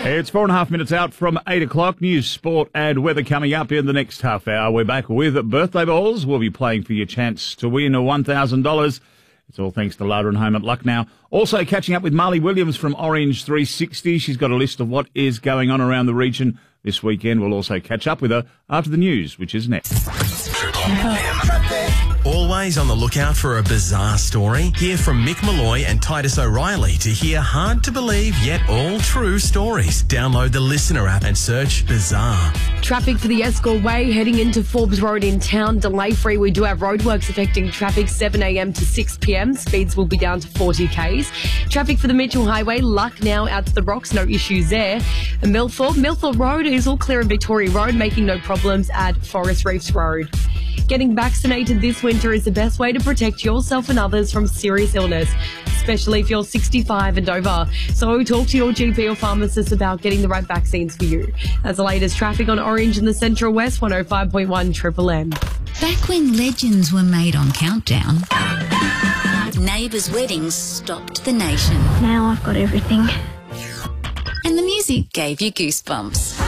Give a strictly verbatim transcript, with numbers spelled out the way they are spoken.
It's four and a half minutes out from eight o'clock. News, sport and weather coming up in the next half hour. We're back with birthday balls. We'll be playing for your chance to win a one thousand dollars. It's all thanks to Larder and Home at Lucknow. Also catching up with Marley Williams from Orange three sixty. She's got a list of what is going on around the region this weekend. We'll also catch up with her after the news, which is next. Always on the lookout for a bizarre story? Hear from Mick Malloy and Titus O'Reilly to hear hard-to-believe yet all-true stories. Download the Listener app and search Bizarre. Traffic for the Escort Way heading into Forbes Road in town. Delay-free. We do have roadworks affecting traffic seven a m to six p m. Speeds will be down to forty k's. Traffic for the Mitchell Highway. Luck now out to the Rocks. No issues there. And Millthorpe. Millthorpe Road is all clear in Victoria Road, making no problems at Forest Reefs Road. Getting vaccinated this winter is the best way to protect yourself and others from serious illness, especially if you're sixty-five and over. So talk to your G P or pharmacist about getting the right vaccines for you. As the latest traffic on Orange in the Central West, one oh five point one Triple M. Back when legends were made on Countdown, neighbours' weddings stopped the nation. Now I've got everything. And the music gave you goosebumps.